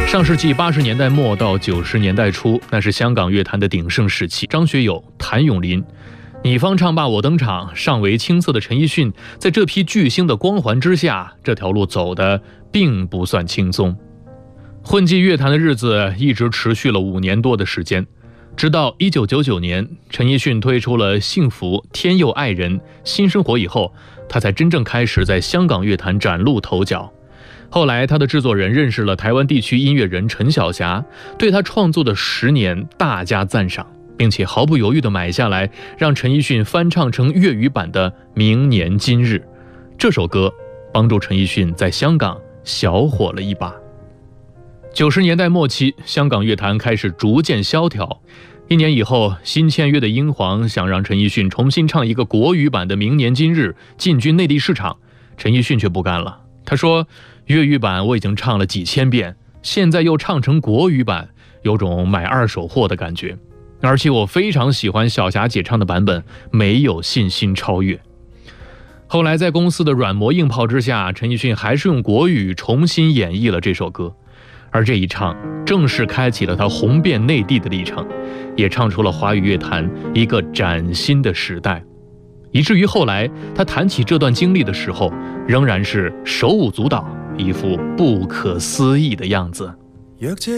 上世纪80年代末到90年代初，那是香港乐坛的鼎盛时期。张学友、谭咏麟，你方唱罢我登场，尚为青涩的陈奕迅，在这批巨星的光环之下，这条路走得并不算轻松。混迹乐坛的日子一直持续了5年多的时间，直到1999年，陈奕迅推出了《幸福》《天佑爱人》《新生活》以后，他才真正开始在香港乐坛崭露头角。后来他的制作人认识了台湾地区音乐人陈晓霞，对他创作的《10年》大加赞赏，并且毫不犹豫地买下来，让陈奕迅翻唱成粤语版的《明年今日》。这首歌帮助陈奕迅在香港小火了一把。90年代末期，香港乐坛开始逐渐萧条。1年以后，新签约的英皇想让陈奕迅重新唱一个国语版的《明年今日》，进军内地市场。陈奕迅却不干了，他说，粤语版我已经唱了几千遍，现在又唱成国语版，有种买二手货的感觉。而且我非常喜欢小霞姐唱的版本，没有信心超越。后来在公司的软磨硬泡之下，陈奕迅还是用国语重新演绎了这首歌。而这一唱正式开启了他红遍内地的历程，也唱出了华语乐坛一个崭新的时代。以至于后来他谈起这段经历的时候，仍然是手舞足蹈，一副不可思议的样子。